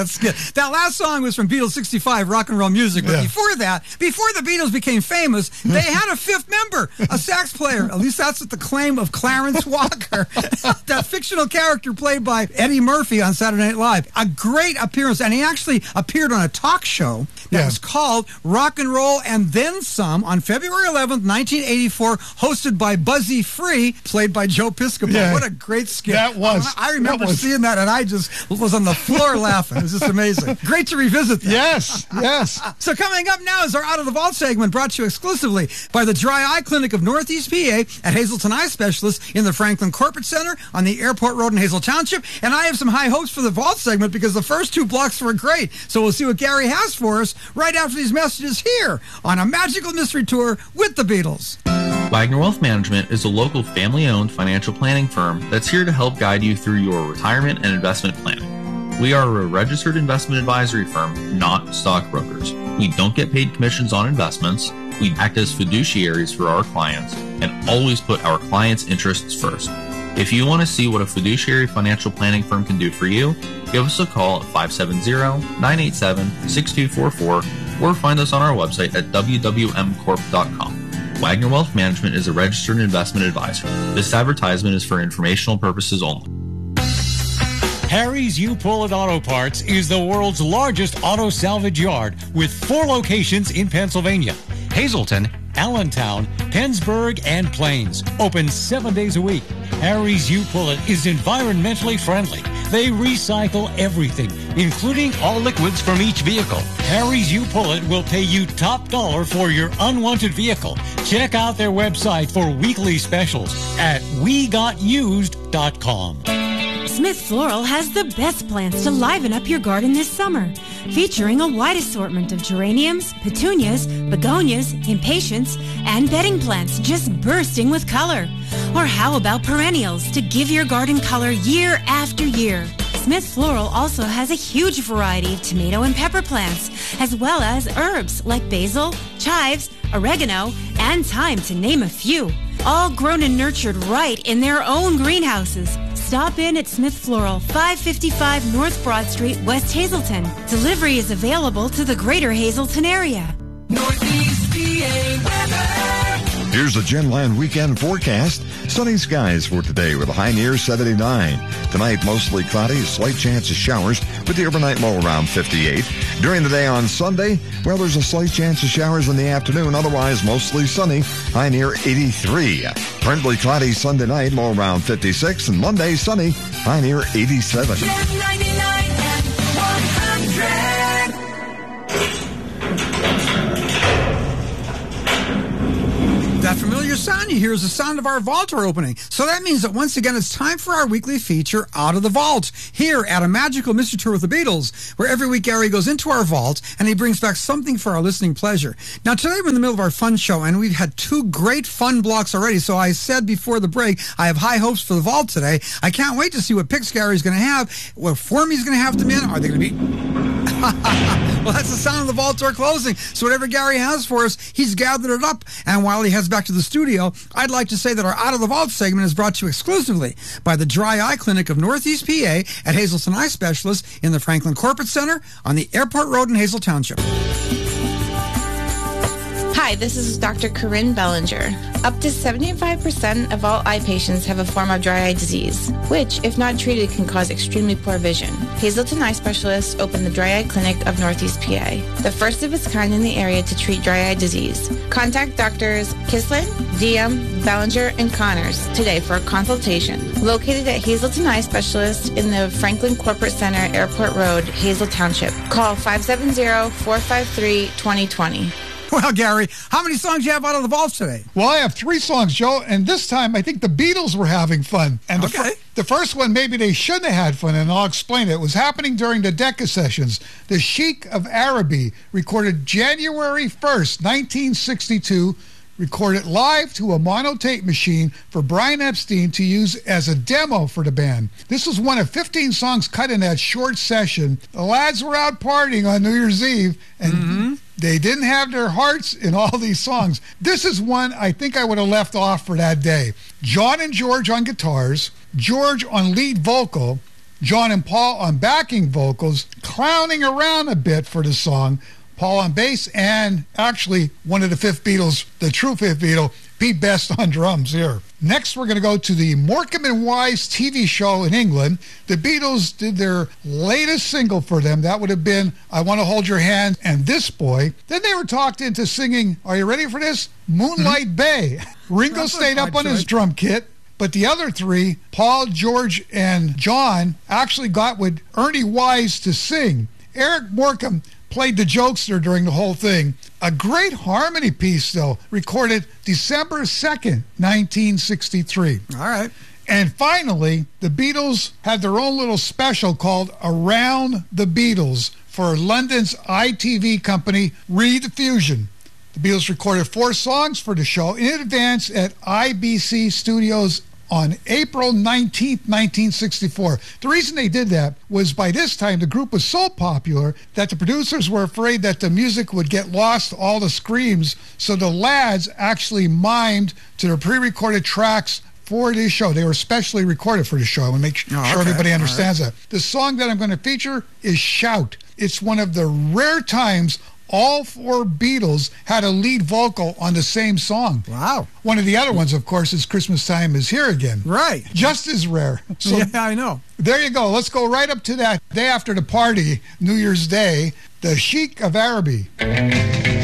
That's good. That last song was from Beatles 65, Rock and Roll Music. But before that, before the Beatles became famous, they had a fifth member, a sax player. At least that's what the claim of Clarence Walker, that fictional character played by Eddie Murphy on Saturday Night Live. A great appearance, and he actually appeared on a talk show that was called Rock and Roll and Then Some on February 11th, 1984, hosted by Buzzy Free, played by Joe Piscopo. Yeah. What a great skit. That was. I remember seeing that, and I just was on the floor laughing. It was just amazing. Great to revisit that. Yes. So coming up now is our Out of the Vault segment, brought to you exclusively by the Dry Eye Clinic of Northeast PA at Hazelton Eye Specialists in the Franklin Corporate Center on the Airport Road in Hazel Township. And I have some high hopes for the Vault segment because the first two blocks were great. So we'll see what Gary has for us right after these messages here on A Magical Mystery Tour with the Beatles. Wagner Wealth Management is a local family-owned financial planning firm that's here to help guide you through your retirement and investment planning. We are a registered investment advisory firm, not stockbrokers. We don't get paid commissions on investments. We act as fiduciaries for our clients and always put our clients' interests first. If you want to see what a fiduciary financial planning firm can do for you, give us a call at 570-987-6244 or find us on our website at wwmcorp.com. Wagner Wealth Management is a registered investment advisor. This advertisement is for informational purposes only. Harry's U-Pull-It Auto Parts is the world's largest auto salvage yard with 4 locations in Pennsylvania: Hazleton, Allentown, Pennsburg, and Plains. Open 7 days a week. Harry's U-Pull-It is environmentally friendly. They recycle everything, including all liquids from each vehicle. Harry's U-Pull-It will pay you top dollar for your unwanted vehicle. Check out their website for weekly specials at WeGotUsed.com. Smith Floral has the best plants to liven up your garden this summer, featuring a wide assortment of geraniums, petunias, begonias, impatiens, and bedding plants just bursting with color. Or how about perennials to give your garden color year after year? Smith Floral also has a huge variety of tomato and pepper plants, as well as herbs like basil, chives, oregano, and thyme, to name a few. All grown and nurtured right in their own greenhouses. Stop in at Smith Floral, 555 North Broad Street, West Hazelton. Delivery is available to the greater Hazelton area. Northeast PA weather. Here's the Genland weekend forecast. Sunny skies for today with a high near 79. Tonight, mostly cloudy, slight chance of showers with the overnight low around 58. During the day on Sunday, well, there's a slight chance of showers in the afternoon. Otherwise, mostly sunny, high near 83. Partly cloudy Sunday night, low around 56. And Monday, sunny, high near 87. Gen 99 and 100. That familiar sound you hear is the sound of our vault door opening. So that means that once again it's time for our weekly feature, Out of the Vault, here at A Magical Mystery Tour with the Beatles, where every week Gary goes into our vault and he brings back something for our listening pleasure. Now today we're in the middle of our fun show and we've had 2 great fun blocks already. So I said before the break, I have high hopes for the vault today. I can't wait to see what picks Gary's going to have, what form he's going to have them in. Are they going to be... Well, that's the sound of the vault door closing. So whatever Gary has for us, he's gathered it up. And while he heads back to the studio, I'd like to say that our Out of the Vault segment is brought to you exclusively by the Dry Eye Clinic of Northeast PA at Hazelton Eye Specialists in the Franklin Corporate Center on the Airport Road in Hazel Township. Hi, this is Dr. Corinne Bellinger. Up to 75% of all eye patients have a form of dry eye disease, which, if not treated, can cause extremely poor vision. Hazelton Eye Specialists opened the Dry Eye Clinic of Northeast PA, the first of its kind in the area to treat dry eye disease. Contact Doctors Kislin, Diem, Bellinger, and Connors today for a consultation. Located at Hazelton Eye Specialists in the Franklin Corporate Center, Airport Road, Hazel Township. Call 570-453-2020. Well, Gary, how many songs do you have out of the vault today? Well, I have 3 songs, Joe, and this time I think the Beatles were having fun. And the first one, maybe they shouldn't have had fun, and I'll explain it. It was happening during the Decca sessions. The Sheik of Araby recorded January 1st, 1962, recorded live to a monotape machine for Brian Epstein to use as a demo for the band. This was one of 15 songs cut in that short session. The lads were out partying on New Year's Eve, and they didn't have their hearts in all these songs. This is one I think I would have left off for that day. John and George on guitars, George on lead vocal, John and Paul on backing vocals, clowning around a bit for the song. Paul on bass, and actually one of the fifth Beatles, the true fifth Beatle, Pete Best on drums here. Next, we're going to go to the Morecambe and Wise TV show in England. The Beatles did their latest single for them. That would have been I Want to Hold Your Hand and This Boy. Then they were talked into singing, are you ready for this? Moonlight Bay. Ringo stayed up on his drum kit. But the other three, Paul, George, and John, actually got with Ernie Wise to sing. Eric Morecambe played the jokester during the whole thing. A great harmony piece, though, recorded December 2nd, 1963. All right. And finally, the Beatles had their own little special called Around the Beatles for London's ITV company, Rediffusion. The Beatles recorded 4 songs for the show in advance at IBC Studios on April 19th, 1964. The reason they did that was by this time the group was so popular that the producers were afraid that the music would get lost, all the screams, so the lads actually mimed to their pre-recorded tracks for this show. They were specially recorded for the show. I want to make sure everybody understands that. The song that I'm going to feature is Shout. It's one of the rare times all 4 Beatles had a lead vocal on the same song. Wow. One of the other ones, of course, is Christmas Time Is Here Again. Right. Just as rare. So yeah, I know. there you go. Let's go right up to that day after the party, New Year's Day, the Sheik of Araby.